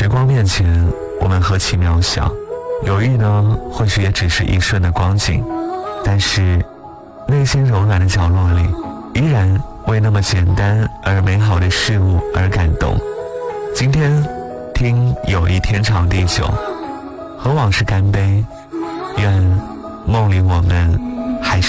时光面前，我们何其渺小，犹豫呢，或许也只是一瞬的光景，但是内心柔软的角落里，依然为那么简单而美好的事物而感动。今天听友谊天长地久，和往事干杯，愿梦里我们还是